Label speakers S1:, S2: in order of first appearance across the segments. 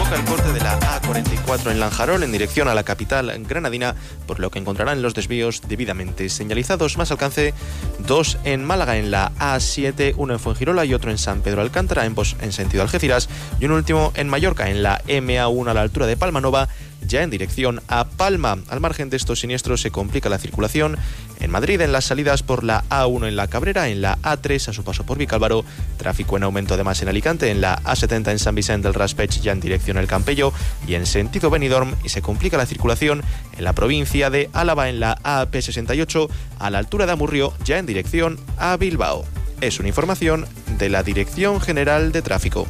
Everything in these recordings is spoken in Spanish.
S1: provoca el corte de la A44 en Lanjarón en dirección a la capital granadina, por lo que encontrarán los desvíos debidamente señalizados. Más alcance, 2 en Málaga en la A7, uno en Fuengirola y otro en San Pedro Alcántara, ambos en sentido Algeciras, y un último en Mallorca en la MA1 a la altura de Palmanova, ya en dirección a Palma. Al margen de estos siniestros se complica la circulación en Madrid en las salidas por la A1 en la Cabrera, en la A3 a su paso por Vicálvaro, tráfico en aumento además en Alicante, en la A70 en San Vicente del Raspeig ya en dirección al Campello y en sentido Benidorm, y se complica la circulación en la provincia de Álava en la AP68 a la altura de Amurrio ya en dirección a Bilbao. Es una información de la Dirección General de Tráfico.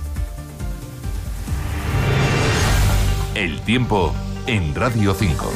S2: El tiempo en Radio 5.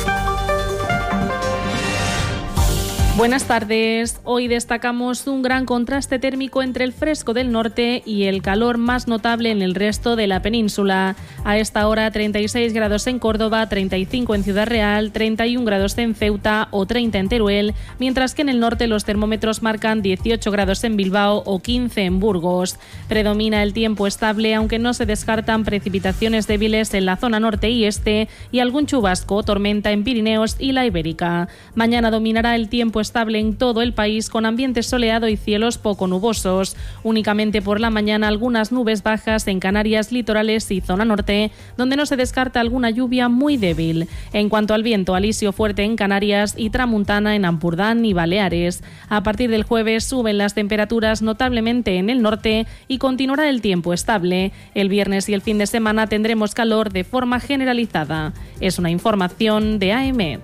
S3: Buenas tardes. Hoy destacamos un gran contraste térmico entre el fresco del norte y el calor más notable en el resto de la península. A esta hora 36 grados en Córdoba, 35 en Ciudad Real, 31 grados en Ceuta o 30 en Teruel, mientras que en el norte los termómetros marcan 18 grados en Bilbao o 15 en Burgos. Predomina el tiempo estable, aunque no se descartan precipitaciones débiles en la zona norte y este y algún chubasco o tormenta en Pirineos y la Ibérica. Mañana dominará el tiempo estable en todo el país con ambiente soleado y cielos poco nubosos. Únicamente por la mañana algunas nubes bajas en Canarias, litorales y zona norte, donde no se descarta alguna lluvia muy débil. En cuanto al viento, alisio fuerte en Canarias y tramuntana en Ampurdán y Baleares. A partir del jueves suben las temperaturas notablemente en el norte y continuará el tiempo estable. El viernes y el fin de semana tendremos calor de forma generalizada. Es una información de AEMET.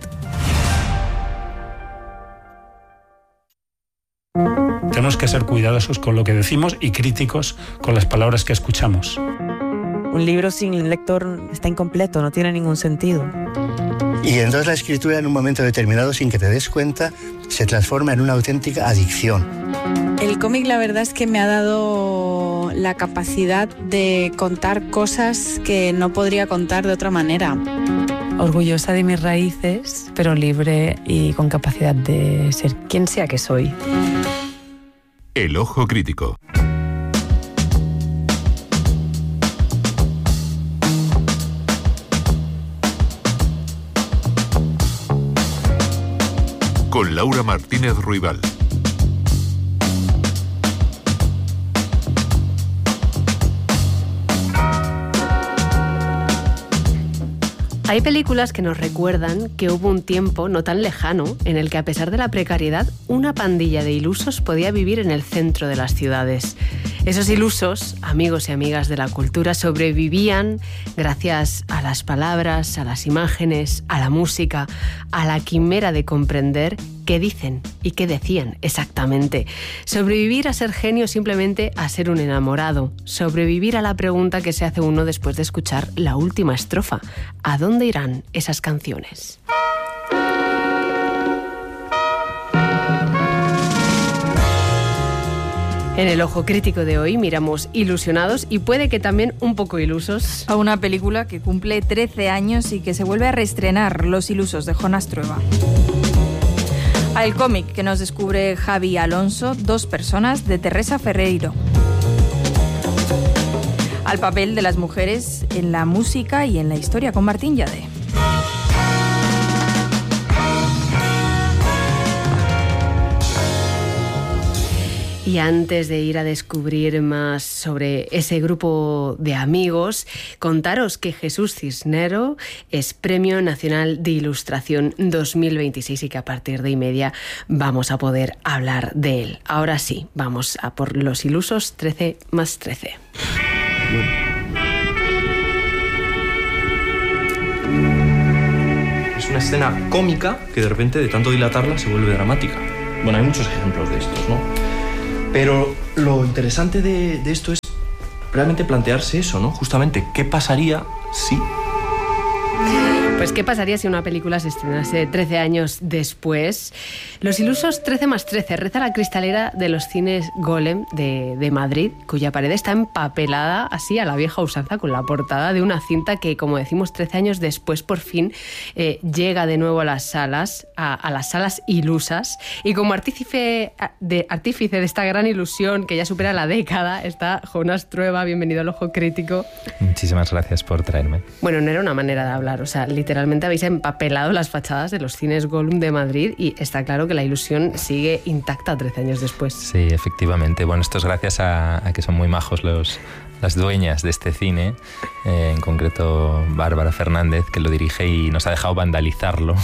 S4: Tenemos que ser cuidadosos con lo que decimos y críticos con las palabras que escuchamos.
S5: Un libro sin lector está incompleto, no tiene ningún sentido.
S6: Y entonces la escritura en un momento determinado, sin que te des cuenta, se transforma en una auténtica adicción.
S7: El cómic, la verdad es que me ha dado la capacidad de contar cosas que no podría contar de otra manera.
S8: Orgullosa de mis raíces, pero libre y con capacidad de ser quien sea que soy.
S2: El ojo crítico. Con Laura Martínez Ruibal.
S9: Hay películas que nos recuerdan que hubo un tiempo no tan lejano en el que, a pesar de la precariedad, una pandilla de ilusos podía vivir en el centro de las ciudades. Esos ilusos, amigos y amigas de la cultura, sobrevivían gracias a las palabras, a las imágenes, a la música, a la quimera de comprender qué dicen y qué decían exactamente. Sobrevivir a ser genio, simplemente a ser un enamorado. Sobrevivir a la pregunta que se hace uno después de escuchar la última estrofa. ¿A dónde irán esas canciones? En el ojo crítico de hoy miramos ilusionados y puede que también un poco ilusos
S10: a una película que cumple 13 años y que se vuelve a reestrenar, Los ilusos, de Jonas Trueba. Al cómic que nos descubre Javi Alonso, Dos personas, de Teresa Ferreiro. Al papel de las mujeres en la música y en la historia, con Martín Llade.
S9: Y antes de ir a descubrir más sobre ese grupo de amigos, contaros que Jesús Cisnero es Premio Nacional de Ilustración 2026 y que a partir de 1:30 vamos a poder hablar de él. Ahora sí, vamos a por Los ilusos 13 más 13.
S11: Es una escena cómica que de repente, de tanto dilatarla, se vuelve dramática. Bueno, hay muchos ejemplos de estos, ¿no? Pero lo interesante de esto es realmente plantearse eso, ¿no? Justamente, ¿qué pasaría si
S9: Pues, ¿qué pasaría si una película se estrenase 13 años después? Los ilusos 13+13 reza la cristalera de los cines Golem de Madrid, cuya pared está empapelada así a la vieja usanza con la portada de una cinta que, como decimos, 13 años después por fin llega de nuevo a las salas, a las salas ilusas. Y como artífice de esta gran ilusión que ya supera la década está Jonas Trueba. Bienvenido al Ojo Crítico.
S12: Muchísimas gracias por traerme.
S9: Bueno, no era una manera de hablar, o sea, literalmente habéis empapelado las fachadas de los cines Golem de Madrid y está claro que la ilusión sigue intacta 13 años después.
S12: Sí, efectivamente. Bueno, esto es gracias a que son muy majos las dueñas de este cine, en concreto Bárbara Fernández, que lo dirige y nos ha dejado vandalizarlo.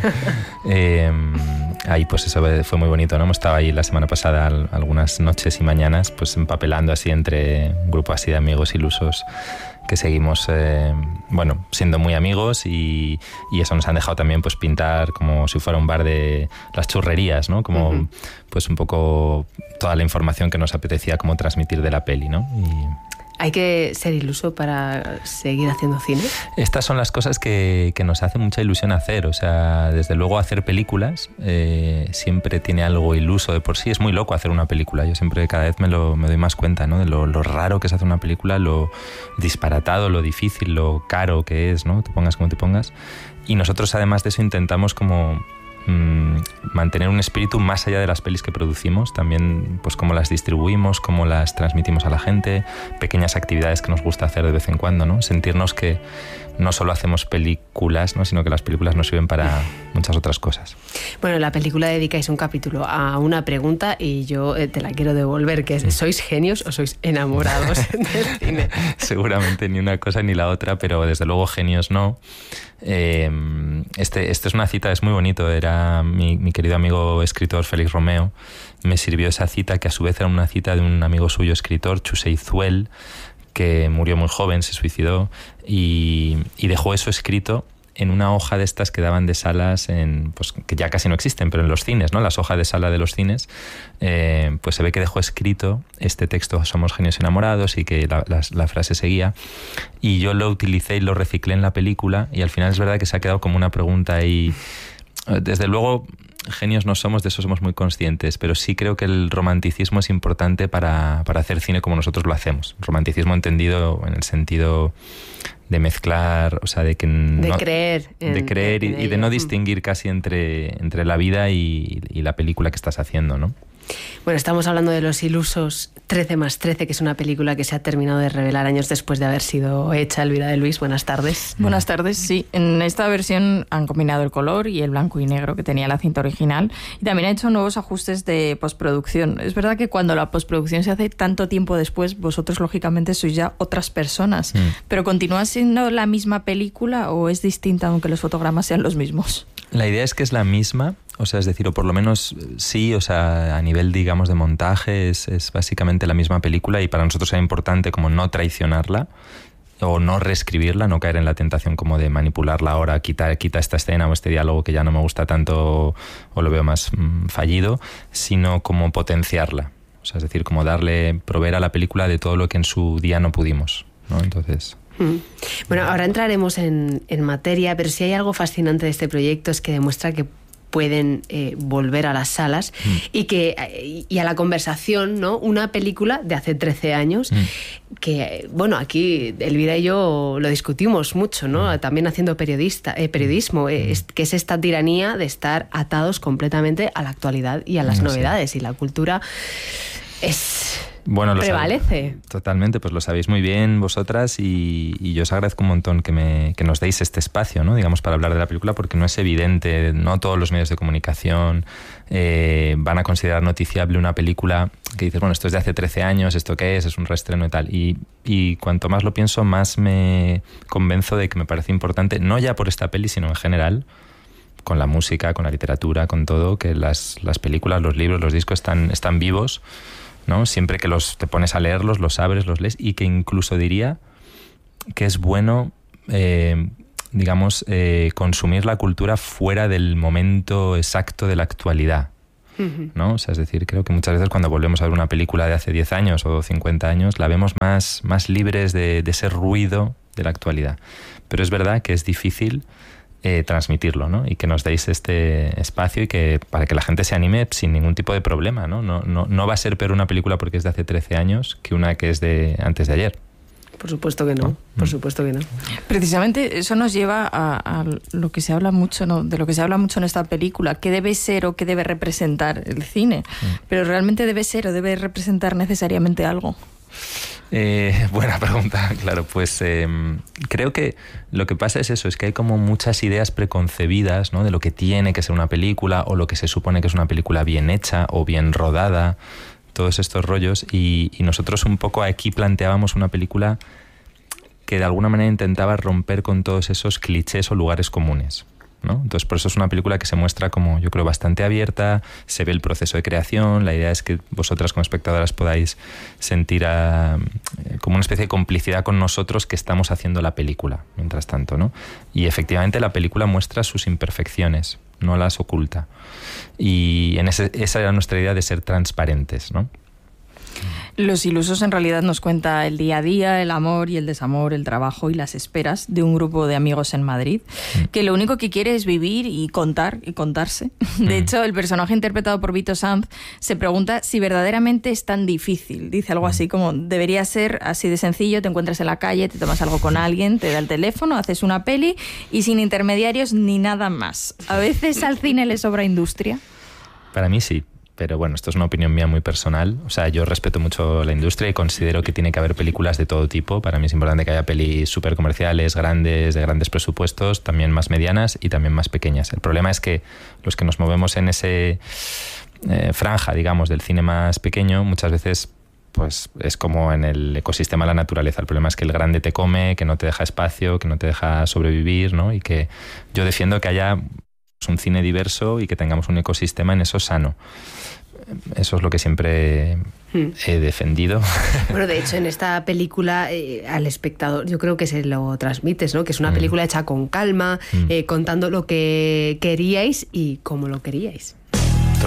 S12: Ahí pues eso fue muy bonito, ¿no? Hemos estado ahí la semana pasada algunas noches y mañanas pues empapelando así entre un grupo así de amigos ilusos que seguimos siendo muy amigos y eso nos han dejado también pues pintar como si fuera un bar de las churrerías, ¿no? Como pues un poco toda la información que nos apetecía como transmitir de la peli, ¿no?
S9: ¿Hay que ser iluso para seguir haciendo cine?
S12: Estas son las cosas que nos hace mucha ilusión hacer. O sea, desde luego hacer películas siempre tiene algo iluso de por sí. Es muy loco hacer una película. Yo siempre cada vez me doy más cuenta, ¿no? De lo raro que es hacer una película, lo disparatado, lo difícil, lo caro que es, ¿no? Te pongas como te pongas. Y nosotros además de eso intentamos como mantener un espíritu más allá de las pelis que producimos, también pues cómo las distribuimos, cómo las transmitimos a la gente, pequeñas actividades que nos gusta hacer de vez en cuando, ¿no? Sentirnos que no solo hacemos películas, ¿no? Sino que las películas nos sirven para muchas otras cosas.
S9: Bueno, en la película dedicáis un capítulo a una pregunta y yo te la quiero devolver, que es ¿sois genios o sois enamorados del cine?
S12: Seguramente ni una cosa ni la otra, pero desde luego genios no. Este es una cita, es muy bonito, era mi querido amigo escritor Félix Romeo, me sirvió esa cita que a su vez era una cita de un amigo suyo escritor, Chuse Izuel, que murió muy joven, se suicidó y dejó eso escrito en una hoja de estas que daban de salas pues, que ya casi no existen, pero en los cines, ¿no? Las hojas de sala de los cines, pues se ve que dejó escrito este texto, somos genios enamorados, y que la frase seguía, y yo lo utilicé y lo reciclé en la película, y al final es verdad que se ha quedado como una pregunta y desde luego genios no somos, de eso somos muy conscientes, pero sí creo que el romanticismo es importante para hacer cine como nosotros lo hacemos. Romanticismo entendido en el sentido de mezclar, o sea, de que
S9: de creer
S12: y de no distinguir casi entre la vida y la película que estás haciendo, ¿no?
S9: Bueno, estamos hablando de Los ilusos 13+13, que es una película que se ha terminado de revelar años después de haber sido hecha. Elvira de Luis, buenas tardes.
S10: Buenas tardes, sí. En esta versión han combinado el color y el blanco y negro que tenía la cinta original, y también ha hecho nuevos ajustes de postproducción. Es verdad que cuando la postproducción se hace tanto tiempo después, vosotros lógicamente sois ya otras personas, pero ¿continúa siendo la misma película o es distinta aunque los fotogramas sean los mismos?
S12: La idea es que es la misma. O sea, es decir, o por lo menos sí, o sea, a nivel, digamos, de montaje es básicamente la misma película, y para nosotros era importante como no traicionarla o no reescribirla, no caer en la tentación como de manipularla ahora, quita esta escena o este diálogo que ya no me gusta tanto o lo veo más fallido, sino como potenciarla. O sea, es decir, como proveer a la película de todo lo que en su día no pudimos, ¿no? Entonces...
S9: Bueno, ahora entraremos en materia, pero si hay algo fascinante de este proyecto es que demuestra que pueden volver a las salas y a la conversación, ¿no? Una película de hace 13 años que, bueno, aquí Elvira y yo lo discutimos mucho, ¿no? También haciendo periodismo, que es esta tiranía de estar atados completamente a la actualidad y a las novedades, y la cultura prevalece.
S12: Totalmente, pues lo sabéis muy bien vosotras, y yo os agradezco un montón que nos deis este espacio, ¿no? Digamos, para hablar de la película, porque no es evidente, no todos los medios de comunicación van a considerar noticiable una película que dices, bueno, esto es de hace 13 años, ¿esto qué es? Es un reestreno y tal. Y cuanto más lo pienso, más me convenzo de que me parece importante, no ya por esta peli, sino en general, con la música, con la literatura, con todo, que las películas, los libros, los discos están vivos, ¿no? Siempre que te pones a leerlos, los abres, los lees, y que incluso diría que es bueno, consumir la cultura fuera del momento exacto de la actualidad, ¿no? O sea, es decir, creo que muchas veces cuando volvemos a ver una película de hace 10 años o 50 años, la vemos más libres de ese ruido de la actualidad. Pero es verdad que es difícil transmitirlo, ¿no? Y que nos deis este espacio y que para que la gente se anime sin ningún tipo de problema, ¿no? No va a ser peor una película porque es de hace 13 años que una que es de antes de ayer.
S9: Por supuesto que no, por supuesto que no.
S10: Precisamente eso nos lleva a lo que se habla mucho, ¿no? De lo que se habla mucho en esta película, qué debe ser o qué debe representar el cine. Pero realmente debe ser o debe representar necesariamente algo.
S12: Buena pregunta, claro, pues creo que lo que pasa es eso, es que hay como muchas ideas preconcebidas, ¿no? De lo que tiene que ser una película o lo que se supone que es una película bien hecha o bien rodada, todos estos rollos, y nosotros un poco aquí planteábamos una película que de alguna manera intentaba romper con todos esos clichés o lugares comunes, ¿no? Entonces por eso es una película que se muestra como, yo creo, bastante abierta, se ve el proceso de creación, la idea es que vosotras como espectadoras podáis sentir como una especie de complicidad con nosotros que estamos haciendo la película, mientras tanto, ¿no? Y efectivamente la película muestra sus imperfecciones, no las oculta. Y esa era nuestra idea de ser transparentes, ¿no?
S10: Los Ilusos en realidad nos cuenta el día a día, el amor y el desamor, el trabajo y las esperas de un grupo de amigos en Madrid, que lo único que quiere es vivir y contar y contarse. De hecho, el personaje interpretado por Vito Sanz se pregunta si verdaderamente es tan difícil. Dice algo así como, debería ser así de sencillo, te encuentras en la calle, te tomas algo con alguien, te da el teléfono, haces una peli y sin intermediarios ni nada más. ¿A veces al cine le sobra industria?
S12: Para mí sí. Pero bueno, esto es una opinión mía muy personal. O sea, yo respeto mucho la industria y considero que tiene que haber películas de todo tipo. Para mí es importante que haya pelis súper comerciales, grandes, de grandes presupuestos, también más medianas y también más pequeñas. El problema es que los que nos movemos en ese franja, digamos, del cine más pequeño, muchas veces pues es como en el ecosistema de la naturaleza. El problema es que el grande te come, que no te deja espacio, que no te deja sobrevivir, ¿no? Y que yo defiendo que haya un cine diverso y que tengamos un ecosistema en eso sano. Eso es lo que siempre he defendido.
S9: Bueno, de hecho, en esta película al espectador yo creo que se lo transmites, ¿no? Que es una película hecha con calma, contando lo que queríais y cómo lo queríais.